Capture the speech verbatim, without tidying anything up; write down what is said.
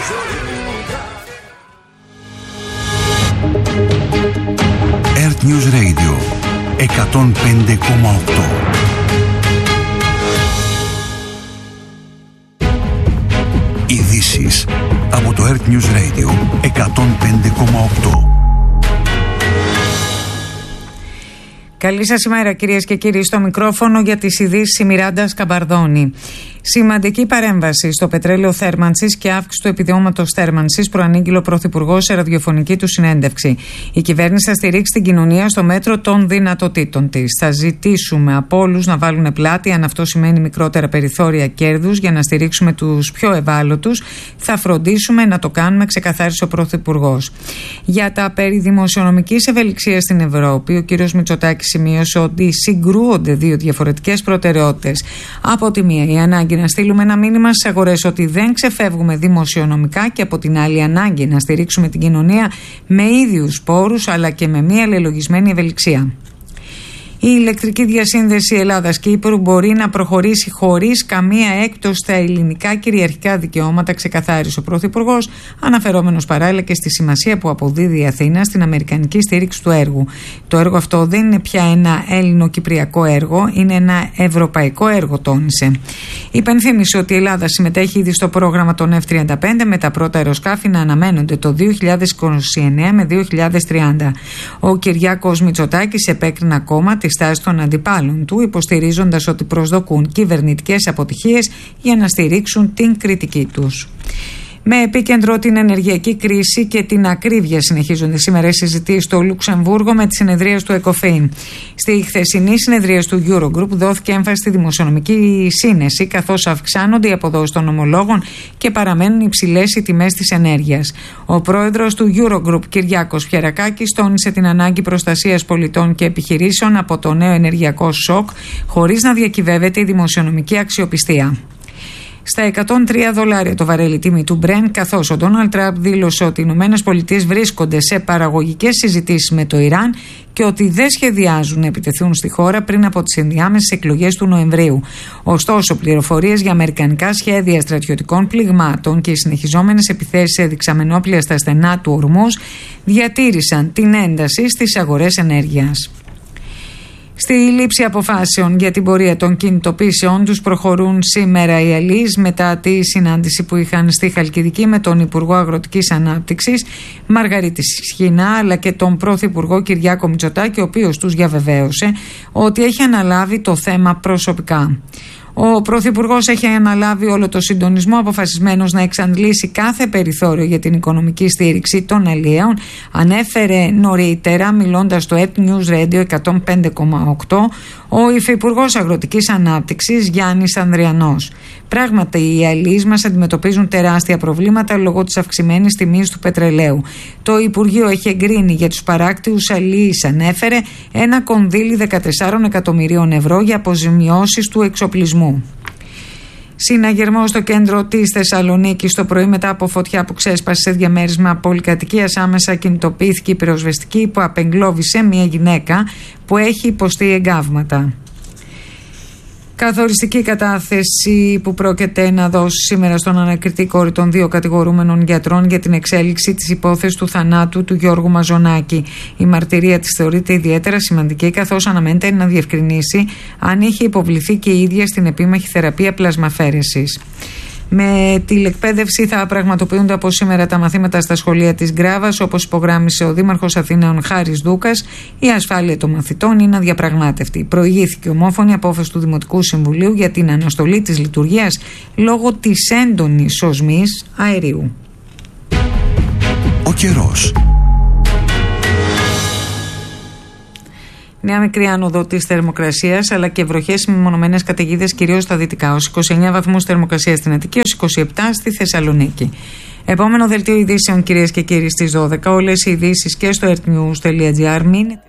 Earth News Radio εκατόν πέντε κόμμα οκτώ. Ειδήσεις από το Earth News Radio εκατόν πέντε κόμμα οκτώ. Καλή σας ημέρα κυρίες και κύριοι, στο μικρόφωνο για τις ειδήσεις η Μιράντα Σκαμπαρδόνη. Σημαντική παρέμβαση στο πετρέλαιο θέρμανσης και αύξηση του επιδόματος θέρμανσης προανήγγειλε ο Πρωθυπουργός σε ραδιοφωνική του συνέντευξη. Η κυβέρνηση θα στηρίξει την κοινωνία στο μέτρο των δυνατοτήτων της. Θα ζητήσουμε από όλους να βάλουν πλάτη, αν αυτό σημαίνει μικρότερα περιθώρια κέρδους, για να στηρίξουμε τους πιο ευάλωτους. Θα φροντίσουμε να το κάνουμε, ξεκαθάρισε ο Πρωθυπουργός. Για τα περί δημοσιονομικής ευελιξίας στην Ευρώπη, ο κ. Μητσοτάκης σημείωσε ότι συγκρούονται δύο διαφορετικές προτεραιότητες. Από τη μία, η ανάγκη να στείλουμε ένα μήνυμα στις αγορές ότι δεν ξεφεύγουμε δημοσιονομικά, και από την άλλη ανάγκη να στηρίξουμε την κοινωνία με ίδιους πόρους αλλά και με μία αλληλογισμένη ευελιξία. Η ηλεκτρική διασύνδεση Ελλάδας-Κύπρου μπορεί να προχωρήσει χωρίς καμία έκπτωση στα ελληνικά κυριαρχικά δικαιώματα, ξεκαθάρισε ο Πρωθυπουργός, αναφερόμενος παράλληλα και στη σημασία που αποδίδει η Αθήνα στην αμερικανική στήριξη του έργου. Το έργο αυτό δεν είναι πια ένα Έλληνο-κυπριακό έργο, είναι ένα ευρωπαϊκό έργο, τόνισε. Υπενθύμησε ότι η Ελλάδα συμμετέχει ήδη στο πρόγραμμα των εφ τριάντα πέντε, με τα πρώτα αεροσκάφη να αναμένονται το δύο χιλιάδες είκοσι εννέα με δύο χιλιάδες τριάντα. Ο Κυριάκος Μητσοτάκης επέκρινε ακόμα τη στάση των αντιπάλων του, υποστηρίζοντας ότι προσδοκούν κυβερνητικές αποτυχίες για να στηρίξουν την κριτική τους. Με επίκεντρο την ενεργειακή κρίση και την ακρίβεια, συνεχίζονται σήμερα οι συζητήσεις στο Λουξεμβούργο με τις συνεδρίες του ΕΚΟΦΗΝ. Στη χθεσινή συνεδρία του Eurogroup δόθηκε έμφαση στη δημοσιονομική σύνεση, καθώς αυξάνονται οι αποδόσεις των ομολόγων και παραμένουν υψηλές οι τιμές της ενέργειας. Ο πρόεδρος του Eurogroup, Κυριάκος Πιερακάκης, τόνισε την ανάγκη προστασίας πολιτών και επιχειρήσεων από το νέο ενεργειακό σοκ, χωρίς να διακυβεύεται η δημοσιονομική αξιοπιστία. Στα εκατόν τρία δολάρια το βαρέλι τιμή του Brent, καθώς ο Ντόναλντ Τραμπ δήλωσε ότι οι Ηνωμένες Πολιτείες βρίσκονται σε παραγωγικές συζητήσεις με το Ιράν και ότι δεν σχεδιάζουν να επιτεθούν στη χώρα πριν από τις ενδιάμεσες εκλογές του Νοεμβρίου. Ωστόσο, πληροφορίες για αμερικανικά σχέδια στρατιωτικών πληγμάτων και οι συνεχιζόμενες επιθέσεις σε δεξαμενόπλια στα στενά του Ορμούζ διατήρησαν την ένταση στις αγορές ενέργειας. Στη λήψη αποφάσεων για την πορεία των κινητοποίησεών τους προχωρούν σήμερα οι αλείς, μετά τη συνάντηση που είχαν στη Χαλκιδική με τον Υπουργό Αγροτικής Ανάπτυξης Μαργαρίτη Σχοινά, αλλά και τον Πρωθυπουργό Κυριάκο Μητσοτάκη, ο οποίος τους διαβεβαίωσε ότι έχει αναλάβει το θέμα προσωπικά. Ο Πρωθυπουργός έχει αναλάβει όλο το συντονισμό, αποφασισμένος να εξαντλήσει κάθε περιθώριο για την οικονομική στήριξη των αλλιέων, ανέφερε νωρίτερα, μιλώντας στο Earth News Radio εκατόν πέντε κόμμα οκτώ, ο Υφυπουργός Αγροτικής Ανάπτυξης Γιάννης Ανδριανός. Πράγματι, οι αλλιείς μας αντιμετωπίζουν τεράστια προβλήματα λόγω της αυξημένης τιμής του πετρελαίου. Το Υπουργείο έχει εγκρίνει για τους παράκτιους αλλιείς, ανέφερε, ένα κονδύλι δεκατέσσερα εκατομμυρίων ευρώ για αποζημιώσεις του εξοπλισμού. Συναγερμό στο κέντρο της Θεσσαλονίκης το πρωί, μετά από φωτιά που ξέσπασε σε διαμέρισμα πολυκατοικίας, άμεσα κινητοποιήθηκε η πυροσβεστική που απεγκλώβησε μια γυναίκα που έχει υποστεί εγκάβματα. Καθοριστική κατάθεση που πρόκειται να δώσει σήμερα στον ανακριτή κόρη των δύο κατηγορούμενων γιατρών για την εξέλιξη της υπόθεσης του θανάτου του Γιώργου Μαζονάκη. Η μαρτυρία της θεωρείται ιδιαίτερα σημαντική, καθώς αναμένεται να διευκρινίσει αν είχε υποβληθεί και η ίδια στην επίμαχη θεραπεία πλασμαφέρεσης. Με τηλεκπαίδευση θα πραγματοποιούνται από σήμερα τα μαθήματα στα σχολεία της Γκράβας, όπως υπογράμμισε ο Δήμαρχος Αθηναίων Χάρης Δούκας. Η ασφάλεια των μαθητών είναι αδιαπραγμάτευτη. Προηγήθηκε ομόφωνη απόφαση του Δημοτικού Συμβουλίου για την αναστολή της λειτουργίας λόγω της έντονης οσμής αερίου. Ο καιρός. Νέα μικρή άνοδο της θερμοκρασίας, αλλά και βροχές με μονομένες καταιγίδες κυρίως στα δυτικά. Ως είκοσι εννέα βαθμούς θερμοκρασία στην Αττική, ως είκοσι επτά στη Θεσσαλονίκη. Επόμενο δελτίο ειδήσεων, κυρίες και κύριοι, στις δώδεκα. Όλες οι ειδήσεις και στο earthnews τελεία gr. Μείνετε.